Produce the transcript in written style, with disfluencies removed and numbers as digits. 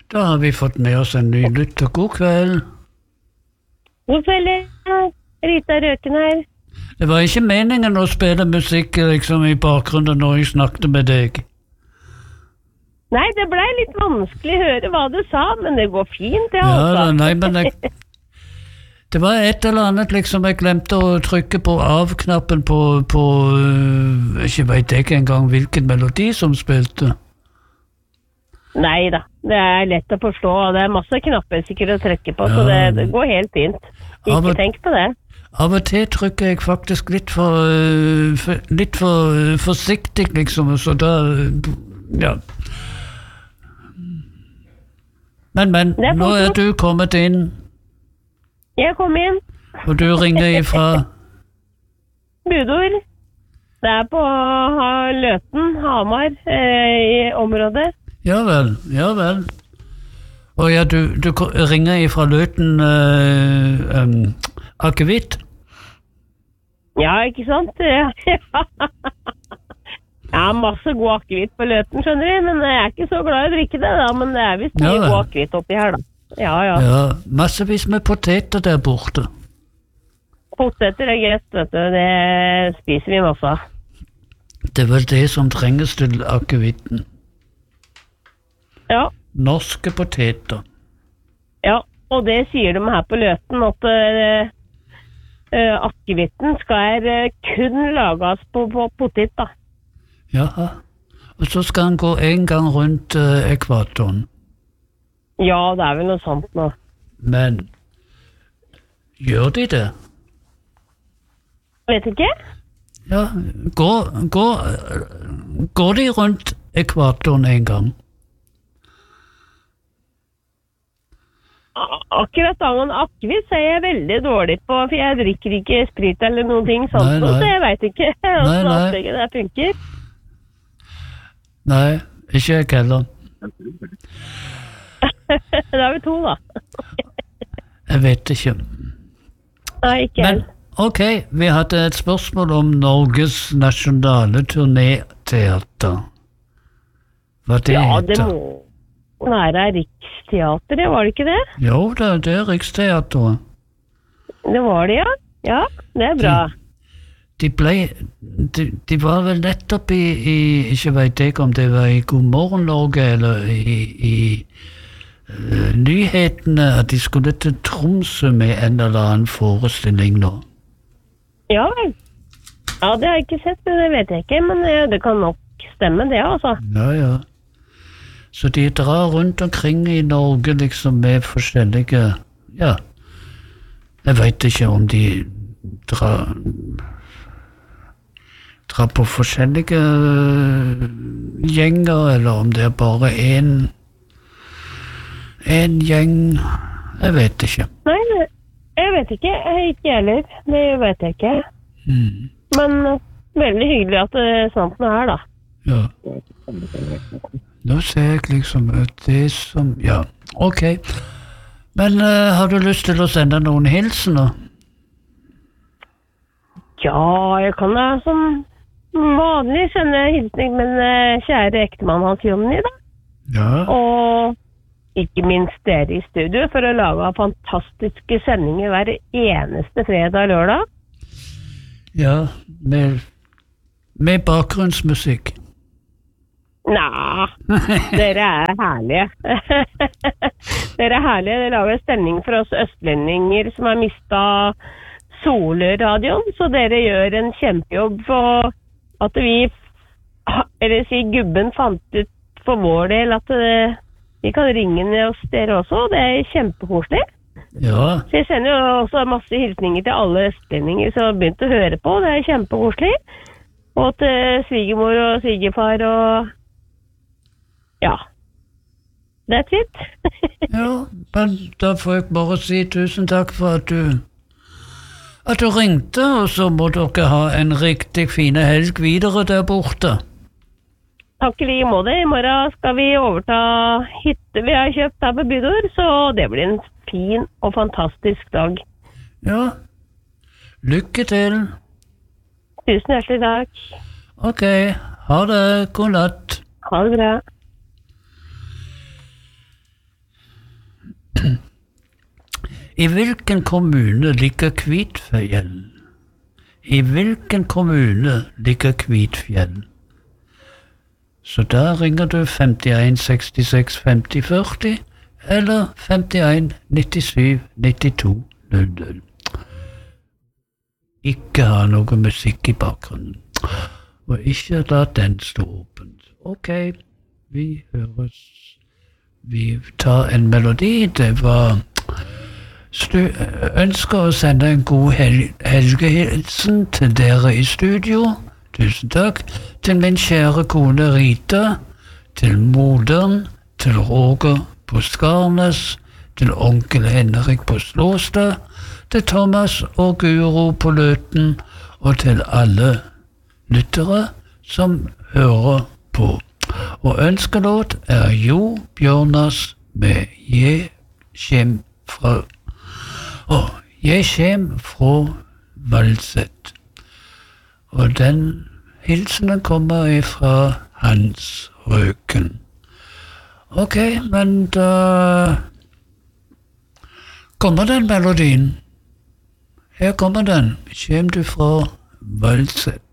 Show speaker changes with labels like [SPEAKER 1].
[SPEAKER 1] Da har vi fått med oss en ny lytter. God kveld.
[SPEAKER 2] God kveld, Rita Røken her.
[SPEAKER 1] Det var ikke meningen å spille musikk liksom i bakgrunnen når jeg snakket med deg.
[SPEAKER 2] Nei, det ble litt vanskelig å høre hva du sa, men det går fint, det
[SPEAKER 1] Ja, nei, men det var et eller annet liksom jeg glemte å trykke på av-knappen på ikke vet jeg engang hvilken melodi som spilte.
[SPEAKER 2] Nei da, det er lett å forstå, og det er masse knapper sikkert å trykke på, så det går helt fint. Ikke tenk på det.
[SPEAKER 1] Av og til trykker jeg faktisk litt for forsiktig liksom, så da, ja. Men, nå er du kommet inn.
[SPEAKER 2] Jeg kom inn.
[SPEAKER 1] Og du ringer ifra?
[SPEAKER 2] Budord. Det er på Løten, Hamar, i området.
[SPEAKER 1] Ja vel. Og ja, du ringer ifra Løten akevitt?
[SPEAKER 2] Ja, ikke sant? Ja, masse god akevitt på Løten, skjønner du, men jeg er ikke så glad i å drikke det da, men det er vist mye god akevitt oppi her da. Ja,
[SPEAKER 1] massevis med poteter der borte.
[SPEAKER 2] Poteter er greit, vet du, det spiser vi masse av.
[SPEAKER 1] Det er vel det som trenges til akevitten.
[SPEAKER 2] Ja.
[SPEAKER 1] Norske poteter.
[SPEAKER 2] Ja, og det sier de her på Løten, at akevitten skal kun lages på potet da.
[SPEAKER 1] Jaha, og så skal han gå en gang rundt ekvatoren.
[SPEAKER 2] Ja, det er vel noe sånt nå.
[SPEAKER 1] Men, gjør de det?
[SPEAKER 2] Vet ikke?
[SPEAKER 1] Ja, går de rundt ekvatoren en gang?
[SPEAKER 2] Akkurat angående akevitt er jeg veldig dårlig på, for jeg drikker ikke sprit eller noen ting sånt, så jeg vet ikke hvordan det funker.
[SPEAKER 1] Nei, ikke jeg heller.
[SPEAKER 2] Da har vi to da.
[SPEAKER 1] Jeg vet ikke.
[SPEAKER 2] Nei, ikke jeg.
[SPEAKER 1] Men, ok, vi hadde et spørsmål om Norges nasjonale turnéteater. Hva det heter?
[SPEAKER 2] Ja, det må være Riksteatret, var det ikke det?
[SPEAKER 1] Jo, det er Riksteatret.
[SPEAKER 2] Det var det, ja. Ja, det er bra.
[SPEAKER 1] De var vel nettopp i ikke vet jeg om det var i God morgen Norge eller i nyhetene at de skulle til Tromsø med en eller annen forestilling nå.
[SPEAKER 2] Ja vel. Ja, det har jeg ikke sett, det vet jeg ikke, men det kan nok stemme det, altså.
[SPEAKER 1] Ja. Så de drar rundt omkring i Norge liksom med forskjellige, ja, jeg vet ikke om de drar på forskjellige gjenger, eller om det er bare en gjeng, jeg vet ikke.
[SPEAKER 2] Nei, jeg vet ikke, ikke heller, det vet jeg ikke. Men veldig hyggelig at det er sant med her da.
[SPEAKER 1] Ja. Nå ser jeg liksom det som, ja, ok. Men har du lyst til å sende noen hilsener? Ja, jeg kan da som vanlig sende hilsning med kjære ektemann Hans Jonny da. Ja. Og ikke minst dere i studio for å lage fantastiske sendinger hver eneste fredag og lørdag. Ja, med bakgrunnsmusikk. Nei, dere er herlige. Dere er herlige, dere lager stemning for oss østlendinger som har mistet Solradioen, så dere gjør en kjempejobb for at vi, eller si gubben fant ut for vår del at vi kan ringe ned hos dere også, og det er kjempekoselig. Ja. Så jeg sender jo også masse hilsninger til alle østlendinger som har begynt å høre på, det er kjempekoselig. Og til svigermor og svigerfar og ja, that's it. Ja, men da får jeg bare si tusen takk for at du ringte, og så må dere ha en riktig fine helg videre der borte. Takk i like måte. I morgen skal vi overta hytte vi har kjøpt her på Budord, så det blir en fin og fantastisk dag. Ja, lykke til. Tusen hjertelig takk. Ok, ha det. God natt. Ha det bra.
[SPEAKER 3] I hvilken kommune ligger Kvitfjell? I hvilken kommune ligger Kvitfjell? Så da ringer du 51 66 50 40 eller 51 97 92 00. Ikke ha noe musikk i bakgrunnen, og ikke la den stå åpent. Ok, vi høres. Vi tar en melodi. Det var ønsker å sende en god helgehilsen til dere i studio. Tusen takk. Til min kjære kone Rita, til moderen, til Roger på Skarnes, til onkel Henrik på Slåstad, til Thomas og Guro på Løten, og til alle lyttere som hører på. Og ønskelåt er Jo Bjørnas med Jeg kjem fra Valset. Og den hilsenen kommer fra Hans Røken. Ok, men da kommer den melodien. Her kommer den. Kjem du fra Valset?